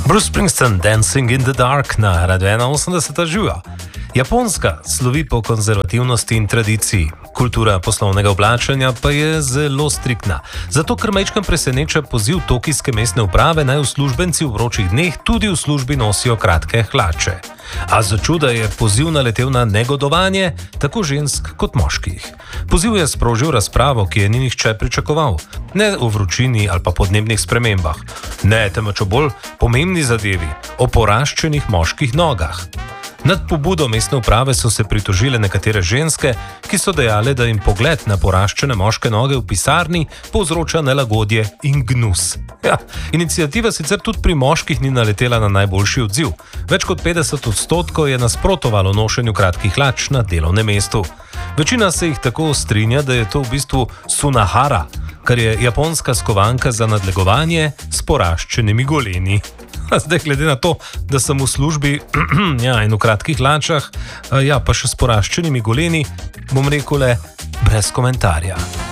Bruce Springsteen, Dancing in the Dark na Radio 81 živa. Japonska slovi po konzervativnosti in tradiciji. Kultura poslovnega oblačenja pa je zelo striktna. Zato kar majčkam preseneča poziv tokijske mestne uprave, naj uslužbenci v vročih dneh tudi v službi nosijo kratke hlače. A za čuda je poziv naletel na negodovanje tako žensk kot moških. Poziv je sprožil razpravo, ki je ni nihče pričakoval. Ne o vročini ali pa podnebnih spremembah. Ne, temveč o bolj pomembni zadevi, o poraščenih moških nogah. Nad pobudo mestne uprave so se pritožile nekatere ženske, ki so dejale, da jim pogled na poraščene moške noge v pisarni povzroča nelagodje in gnus. Ja, iniciativa sicer tudi pri moških ni naletela na najboljši odziv. Več kot 50% je nasprotovalo nošenju kratkih hlač na delovnem mestu. Večina se jih tako strinja, da je to v bistvu sunahara, kar je japonska skovanka za nadlegovanje s poraščenimi goleni. Zdaj, glede na to, da sem v službi in v kratkih hlačah, pa še s poraščenimi goleni, bom rekel le brez komentarja.